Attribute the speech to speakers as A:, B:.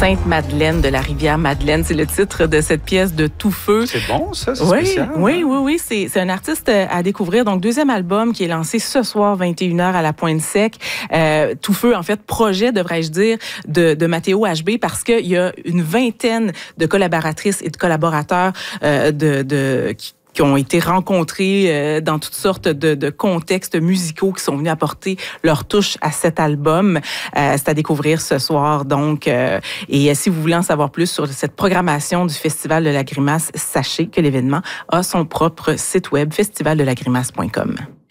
A: Sainte-Madeleine de la rivière Madeleine. C'est le titre de cette pièce de Tout Feu.
B: C'est bon, ça? C'est
A: oui,
B: spécial?
A: Oui. C'est un artiste à découvrir. Donc, deuxième album qui est lancé ce soir, 21h à la Pointe-Sec. Tout Feu, en fait, projet, devrais-je dire, de Mathéo HB, parce qu'il y a une vingtaine de collaboratrices et de collaborateurs qui ont été rencontrés dans toutes sortes de contextes musicaux, qui sont venus apporter leur touche à cet album. C'est à découvrir ce soir, donc. Et si vous voulez en savoir plus sur cette programmation du Festival de la Grimace, sachez que l'événement a son propre site web, festivaldelagrimace.com.